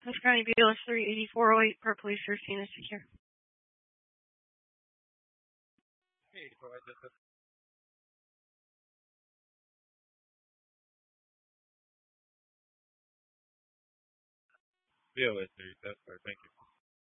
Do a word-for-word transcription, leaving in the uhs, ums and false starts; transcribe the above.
Orange County B L S three eighty-four oh eight per police thirteen is secure. eighty-four, I just B L S three, that's right, thank you.